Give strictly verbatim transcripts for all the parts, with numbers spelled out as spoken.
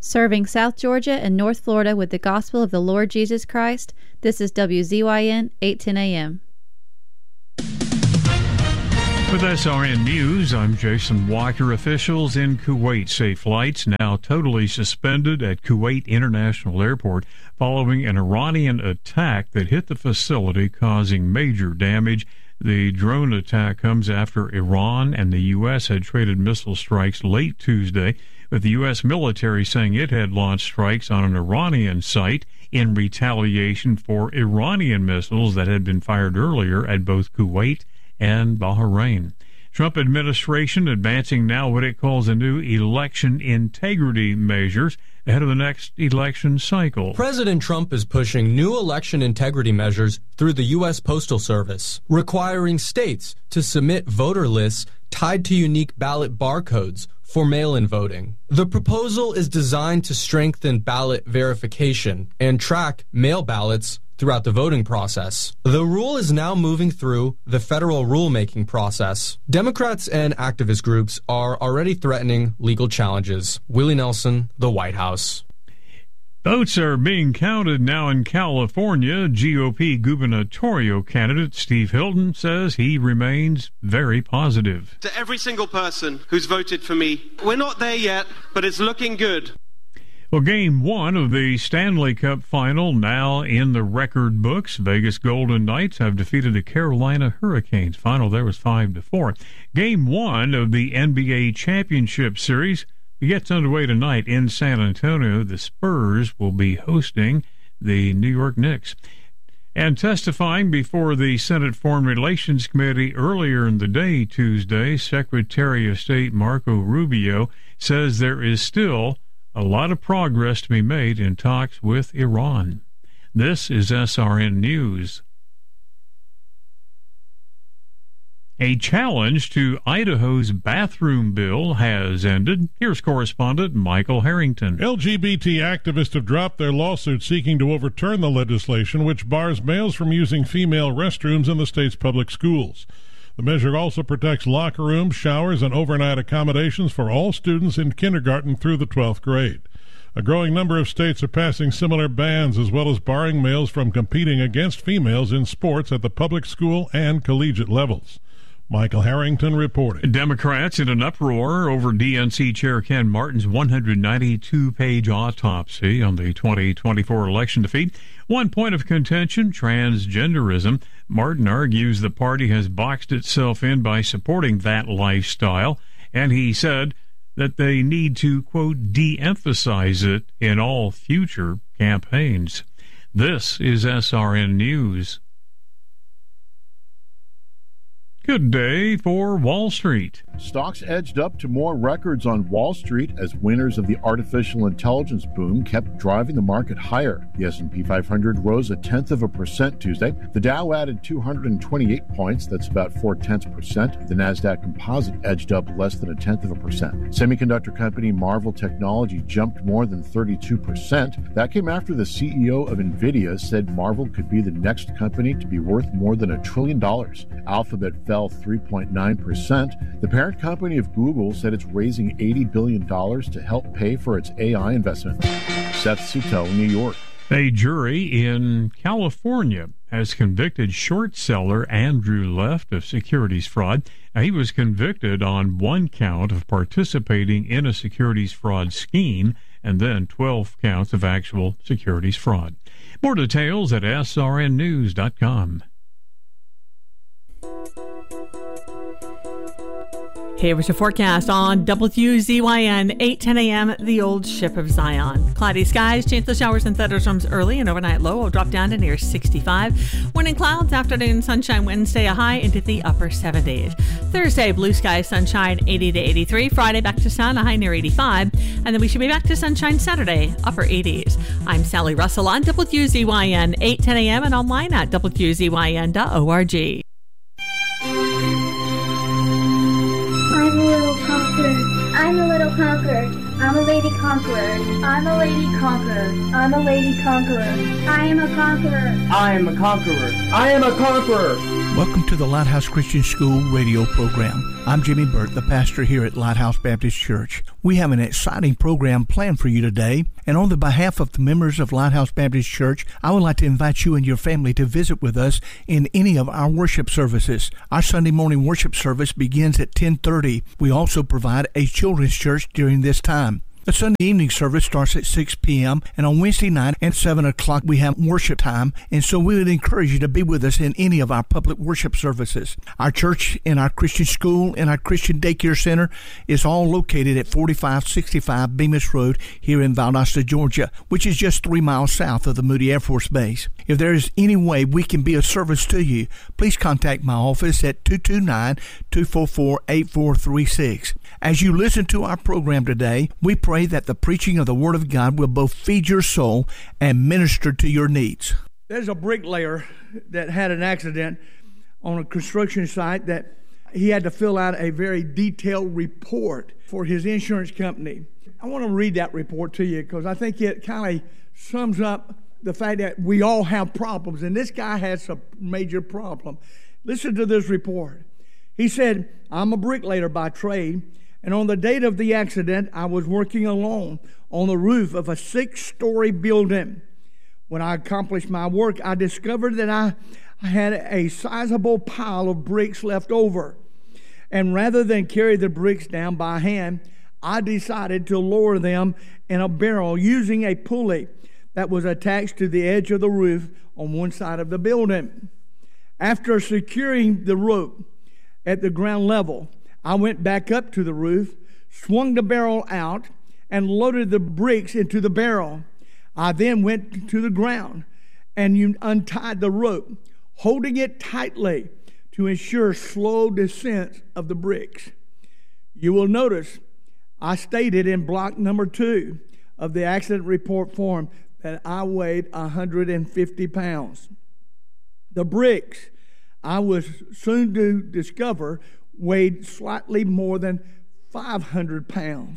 Serving South Georgia and North Florida with the gospel of the Lord Jesus Christ, this is W Z Y N eight ten A M. With S R N News, I'm Jason Walker. Officials in Kuwait say flights now totally suspended at Kuwait International Airport following an Iranian attack that hit the facility, causing major damage. The drone attack comes after Iran and the U S had traded missile strikes late Tuesday, with the U S military saying it had launched strikes on an Iranian site in retaliation for Iranian missiles that had been fired earlier at both Kuwait and Bahrain. Trump administration advancing now what it calls a new election integrity measures ahead of the next election cycle. President Trump is pushing new election integrity measures through the U S Postal Service, requiring states to submit voter lists tied to unique ballot barcodes for mail-in voting. The proposal is designed to strengthen ballot verification and track mail ballots throughout the voting process. The rule is now moving through the federal rulemaking process. Democrats and activist groups are already threatening legal challenges. Willie Nelson, the White House. Votes are being counted now in California. G O P gubernatorial candidate Steve Hilton says he remains very positive. To every single person who's voted for me, we're not there yet, but it's looking good. Well, game one of the Stanley Cup final now in the record books. Vegas Golden Knights have defeated the Carolina Hurricanes. Final there was five to four. Game one of the N B A Championship Series gets underway tonight in San Antonio. The Spurs will be hosting the New York Knicks. And testifying before the Senate Foreign Relations Committee earlier in the day Tuesday, Secretary of State Marco Rubio says there is still a lot of progress to be made in talks with Iran. This is S R N News. A challenge to Idaho's bathroom bill has ended. Here's correspondent Michael Harrington. L G B T activists have dropped their lawsuit seeking to overturn the legislation which bars males from using female restrooms in the state's public schools. The measure also protects locker rooms, showers, and overnight accommodations for all students in kindergarten through the twelfth grade. A growing number of states are passing similar bans, as well as barring males from competing against females in sports at the public school and collegiate levels. Michael Harrington reported. Democrats in an uproar over D N C Chair Ken Martin's one hundred ninety-two page autopsy on the twenty twenty-four election defeat. One point of contention, transgenderism. Martin argues the party has boxed itself in by supporting that lifestyle, and he said that they need to, quote, de-emphasize it in all future campaigns. This is S R N News. Good day for Wall Street. Stocks edged up to more records on Wall Street as winners of the artificial intelligence boom kept driving the market higher. The S and P five hundred rose a tenth of a percent Tuesday. The Dow added two hundred twenty-eight points, that's about four tenths percent. The Nasdaq Composite edged up less than a tenth of a percent. Semiconductor company Marvell Technology jumped more than thirty-two percent. That came after the C E O of NVIDIA said Marvell could be the next company to be worth more than a trillion dollars. Alphabet fell three point nine percent. The parent company of Google said it's raising eighty billion dollars to help pay for its A I investment. Seth Sutel, New York. A jury in California has convicted short seller Andrew Left of securities fraud. Now, he was convicted on one count of participating in a securities fraud scheme and then twelve counts of actual securities fraud. More details at S R N news dot com. Here's your forecast on W Z Y N, eight ten a.m., the old ship of Zion. Cloudy skies, chance of showers and thunderstorms early, and overnight low will drop down to near sixty-five. Morning clouds, afternoon sunshine, Wednesday a high into the upper seventies. Thursday, blue skies, sunshine, eighty to eighty-three. Friday, back to sun, a high near eighty-five. And then we should be back to sunshine Saturday, upper eighties. I'm Sally Russell on W Z Y N, eight ten a.m. and online at W Z Y N dot org. I'm a little conqueror. I'm a little conqueror. I'm a lady conqueror. I'm a lady conqueror. I'm a lady conqueror. I am a conqueror. I am a conqueror. I am a conqueror. Welcome to the Lighthouse Christian School radio program. I'm Jimmy Burt, the pastor here at Lighthouse Baptist Church. We have an exciting program planned for you today, and on the behalf of the members of Lighthouse Baptist Church, I would like to invite you and your family to visit with us in any of our worship services. Our Sunday morning worship service begins at ten thirty. We also provide a children's church during this time. The Sunday evening service starts at six p.m. and on Wednesday night at seven o'clock we have worship time, and so we would encourage you to be with us in any of our public worship services. Our church and our Christian school and our Christian daycare center is all located at forty-five sixty-five Bemis Road here in Valdosta, Georgia, which is just three miles south of the Moody Air Force Base. If there is any way we can be of service to you, please contact my office at two two nine, two four four, eight four three six. As you listen to our program today, we pray that the preaching of the Word of God will both feed your soul and minister to your needs. There's a bricklayer that had an accident on a construction site that he had to fill out a very detailed report for his insurance company. I want to read that report to you because I think it kind of sums up the fact that we all have problems, and this guy has a major problem. Listen to this report. He said, I'm a bricklayer by trade, and on the date of the accident, I was working alone on the roof of a six-story building. When I accomplished my work, I discovered that I, I had a sizable pile of bricks left over. And rather than carry the bricks down by hand, I decided to lower them in a barrel using a pulley that was attached to the edge of the roof on one side of the building. After securing the rope at the ground level, I went back up to the roof, swung the barrel out, and loaded the bricks into the barrel. I then went to the ground and untied the rope, holding it tightly to ensure slow descent of the bricks. You will notice I stated in block number two of the accident report form that I weighed one hundred fifty pounds. The bricks, I was soon to discover, weighed slightly more than five hundred pounds.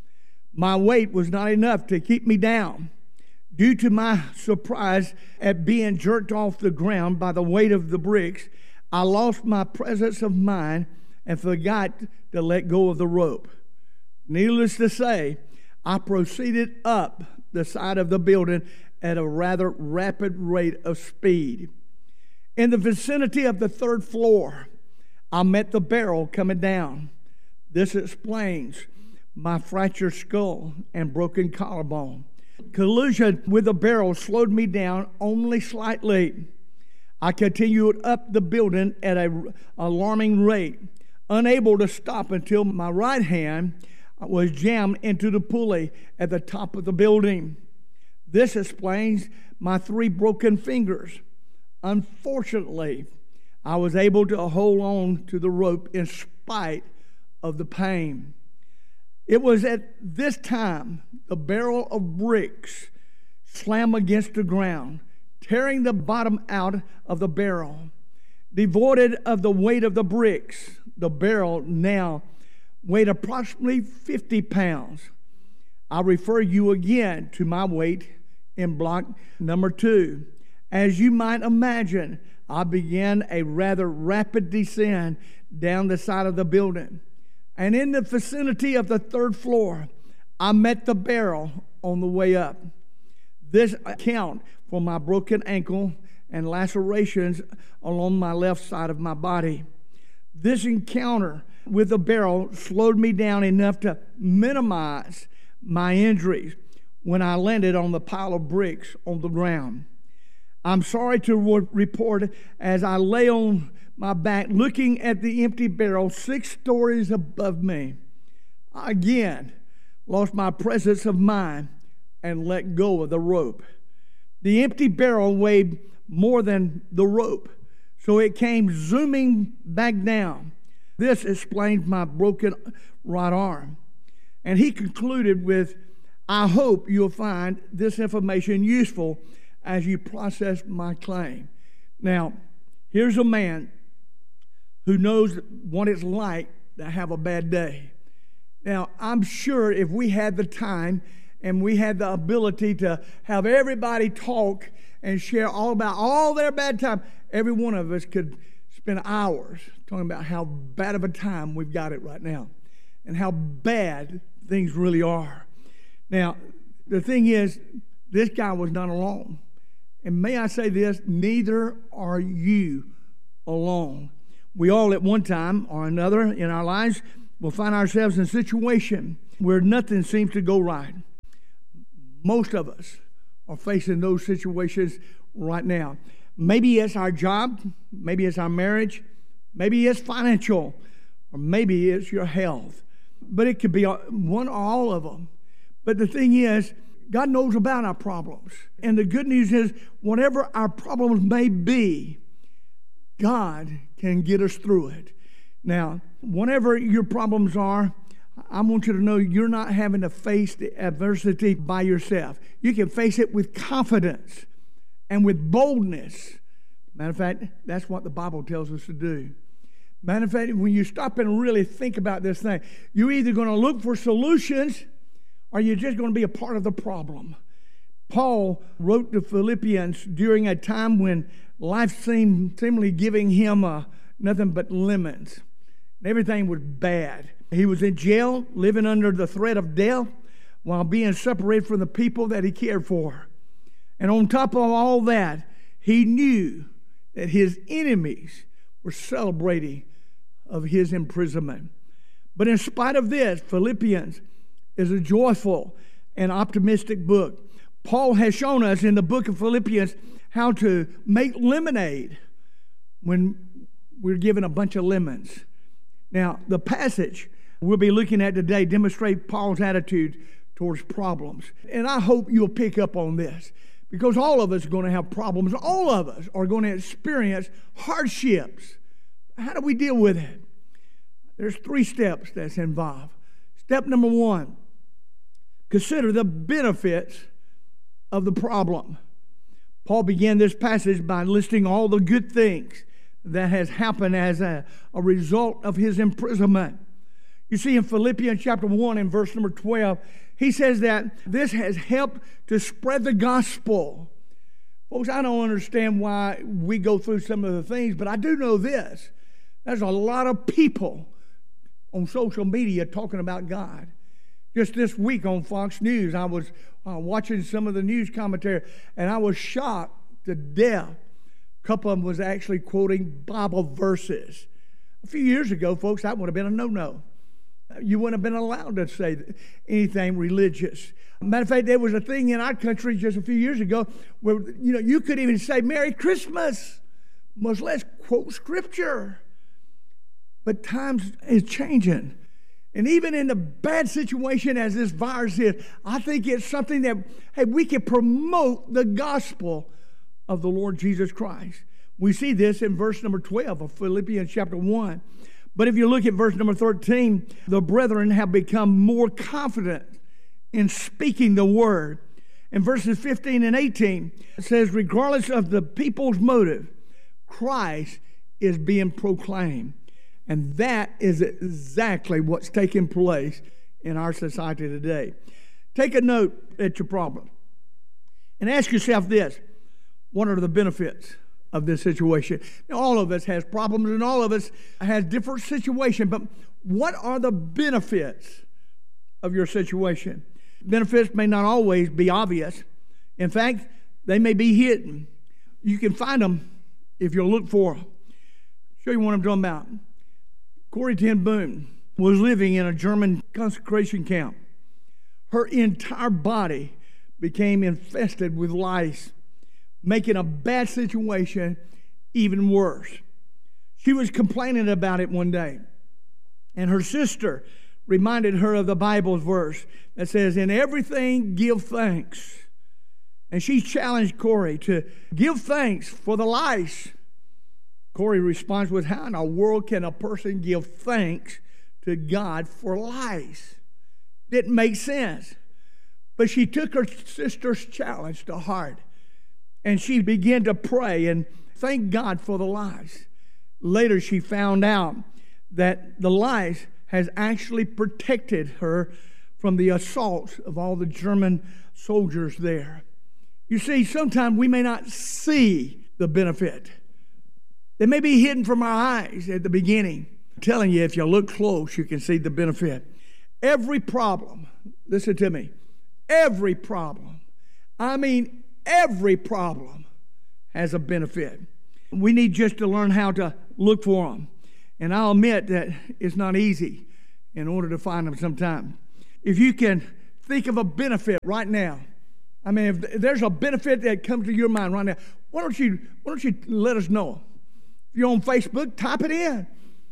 My weight was not enough to keep me down. Due to my surprise at being jerked off the ground by the weight of the bricks, I lost my presence of mind and forgot to let go of the rope. Needless to say, I proceeded up the side of the building at a rather rapid rate of speed. In the vicinity of the third floor, I met the barrel coming down. This explains my fractured skull and broken collarbone. Collision with the barrel slowed me down only slightly. I continued up the building at an alarming rate, unable to stop until my right hand was jammed into the pulley at the top of the building. This explains my three broken fingers. Unfortunately, I was able to hold on to the rope in spite of the pain. It was at this time the barrel of bricks slammed against the ground, tearing the bottom out of the barrel. Devoid of the weight of the bricks, the barrel now weighed approximately fifty pounds. I refer you again to my weight in block number two. As you might imagine, I began a rather rapid descent down the side of the building. And in the vicinity of the third floor, I met the barrel on the way up. This accounts for my broken ankle and lacerations along my left side of my body. This encounter with the barrel slowed me down enough to minimize my injuries when I landed on the pile of bricks on the ground. I'm sorry to re- report as I lay on my back looking at the empty barrel six stories above me, I again lost my presence of mind and let go of the rope. The empty barrel weighed more than the rope, so it came zooming back down. This explains my broken right arm. And he concluded with, I hope you'll find this information useful as you process my claim. Now, here's a man who knows what it's like to have a bad day. Now, I'm sure if we had the time and we had the ability to have everybody talk and share all about all their bad time, every one of us could spend hours talking about how bad of a time we've got it right now and how bad things really are. Now, the thing is, this guy was not alone. And may I say this, neither are you alone. We all at one time or another in our lives will find ourselves in a situation where nothing seems to go right. Most of us are facing those situations right now. Maybe it's our job, maybe it's our marriage, maybe it's financial, or maybe it's your health. But it could be one or all of them. But the thing is, God knows about our problems. And the good news is, whatever our problems may be, God can get us through it. Now, whatever your problems are, I want you to know you're not having to face the adversity by yourself. You can face it with confidence and with boldness. Matter of fact, that's what the Bible tells us to do. Matter of fact, when you stop and really think about this thing, you're either going to look for solutions or you're just going to be a part of the problem. Paul wrote to Philippians during a time when life seemed seemingly giving him uh, nothing but lemons. Everything was bad. He was in jail, living under the threat of death, while being separated from the people that he cared for. And on top of all that, he knew that his enemies were celebrating of his imprisonment. But in spite of this, Philippians is a joyful and optimistic book. Paul has shown us in the book of Philippians how to make lemonade when we're given a bunch of lemons. Now, the passage we'll be looking at today demonstrates Paul's attitude towards problems. And I hope you'll pick up on this, because all of us are going to have problems. All of us are going to experience hardships. How do we deal with it? There's three steps that's involved. Step number one, consider the benefits of the problem. Paul began this passage by listing all the good things that has happened as a, a result of his imprisonment. You see in Philippians chapter one and verse number twelve, he says that this has helped to spread the gospel. Folks, I don't understand why we go through some of the things, but I do know this. There's a lot of people on social media talking about God. Just this week on Fox News, I was uh, watching some of the news commentary, and I was shocked to death. A couple of them was actually quoting Bible verses. A few years ago, folks, that would have been a no-no. You wouldn't have been allowed to say anything religious. Matter of fact, there was a thing in our country just a few years ago where, you know, you could even say Merry Christmas, much less quote Scripture. But times is changing. And even in the bad situation as this virus is, I think it's something that, hey, we can promote the gospel of the Lord Jesus Christ. We see this in verse number twelve of Philippians chapter one. But if you look at verse number thirteen, the brethren have become more confident in speaking the word. In verses fifteen and eighteen, it says, regardless of the people's motive, Christ is being proclaimed. And that is exactly what's taking place in our society today. Take a note at your problem and ask yourself this: what are the benefits of this situation? Now, all of us has problems and all of us has different situations, but what are the benefits of your situation? Benefits may not always be obvious. In fact, they may be hidden. You can find them if you'll look for them. Show you what I'm talking about. Corrie ten Boom was living in a German concentration camp. Her entire body became infested with lice, making a bad situation even worse. She was complaining about it one day, and her sister reminded her of the Bible's verse that says, in everything give thanks. And she challenged Corrie to give thanks for the lice. Corrie responds with, how in the world can a person give thanks to God for lice? Didn't make sense. But she took her sister's challenge to heart, and she began to pray and thank God for the lice. Later, she found out that the lice has actually protected her from the assaults of all the German soldiers there. You see, sometimes we may not see the benefit. They may be hidden from our eyes at the beginning. I'm telling you, if you look close, you can see the benefit. every problem, listen to me, every problem, I mean every problem has a benefit. We need just to learn how to look for them. And I'll admit that it's not easy in order to find them sometimes. If you can think of a benefit right now, I mean, if there's a benefit that comes to your mind right now, why don't you, why don't you let us know? If you're on Facebook, type it in.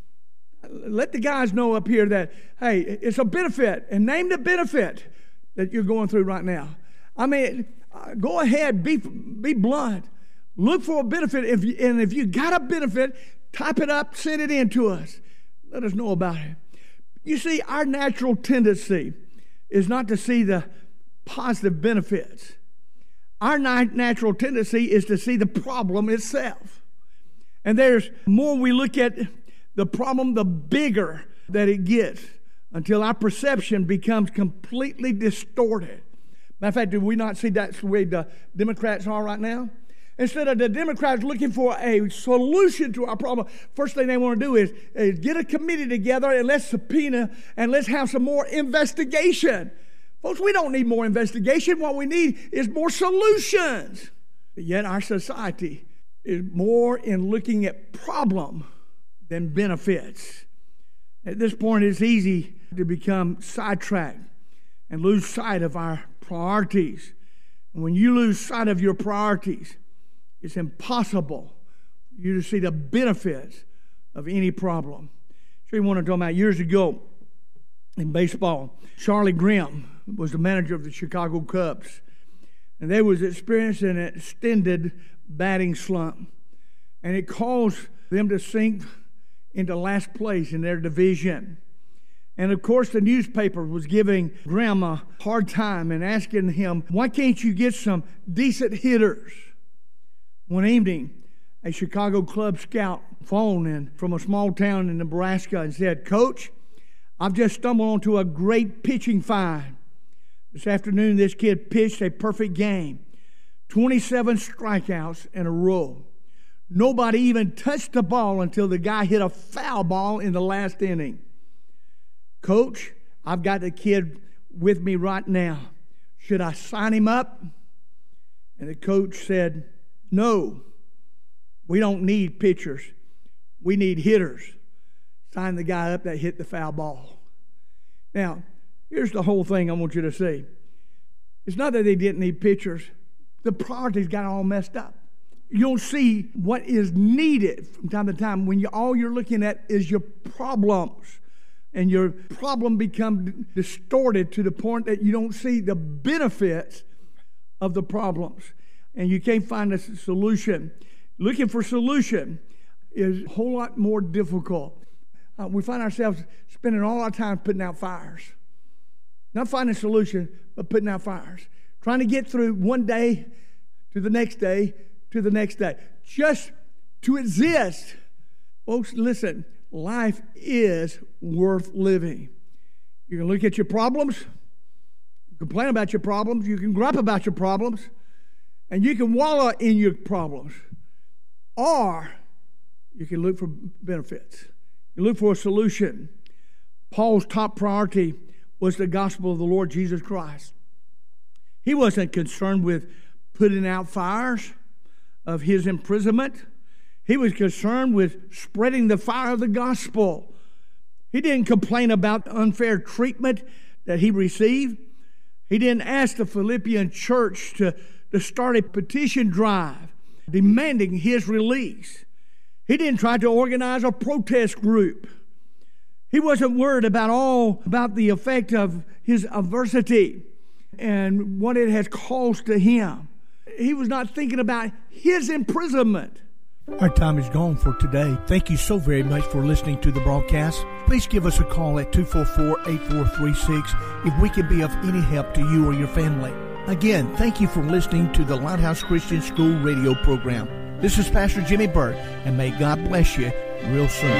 Let the guys know up here that, hey, it's a benefit, and name the benefit that you're going through right now. I mean, uh, go ahead, be be blunt. Look for a benefit, if you, and if you got a benefit, type it up, send it in to us. Let us know about it. You see, our natural tendency is not to see the positive benefits. Our natural tendency is to see the problem itself. And there's more we look at the problem, the bigger that it gets, until our perception becomes completely distorted. Matter of fact, do we not see that's the way the Democrats are right now? Instead of the Democrats looking for a solution to our problem, first thing they want to do is, is get a committee together and let's subpoena and let's have some more investigation. Folks, we don't need more investigation. What we need is more solutions. But yet our society is more in looking at problem than benefits. At this point, it's easy to become sidetracked and lose sight of our priorities. And when you lose sight of your priorities, it's impossible for you to see the benefits of any problem. So you want to talk about years ago in baseball, Charlie Grimm was the manager of the Chicago Cubs, and they was experiencing an extended batting slump, and it caused them to sink into last place in their division. And of course, the newspaper was giving Grimm a hard time and asking him, why can't you get some decent hitters? One evening, a Chicago club scout phoned in from a small town in Nebraska and said, Coach, I've just stumbled onto a great pitching find. This afternoon, this kid pitched a perfect game. twenty-seven strikeouts in a row. Nobody even touched the ball until the guy hit a foul ball in the last inning. Coach, I've got the kid with me right now. Should I sign him up? And the coach said, no, we don't need pitchers. We need hitters. Sign the guy up that hit the foul ball. Now, here's the whole thing I want you to see. It's not that they didn't need pitchers. The priorities got all messed up. You don't see what is needed from time to time when you, all you're looking at is your problems. And your problem becomes distorted to the point that you don't see the benefits of the problems. And you can't find a solution. Looking for solution is a whole lot more difficult. Uh, we find ourselves spending all our time putting out fires. Not finding a solution, but putting out fires. Trying to get through one day to the next day to the next day. Just to exist. Folks, listen. Life is worth living. You can look at your problems, complain about your problems, you can gripe about your problems, and you can wallow in your problems. Or you can look for benefits. You look for a solution. Paul's top priority was the gospel of the Lord Jesus Christ. He wasn't concerned with putting out fires of his imprisonment. He was concerned with spreading the fire of the gospel. He didn't complain about the unfair treatment that he received. He didn't ask the Philippian church to, to start a petition drive demanding his release. He didn't try to organize a protest group. He wasn't worried about all about the effect of his adversity and what it has caused to him. He was not thinking about his imprisonment. Our time is gone for today. Thank you so very much for listening to the broadcast. Please give us a call at two four four, eight four three six if we can be of any help to you or your family. Again, thank you for listening to the Lighthouse Christian School radio program. This is Pastor Jimmy Burt, and may God bless you real soon.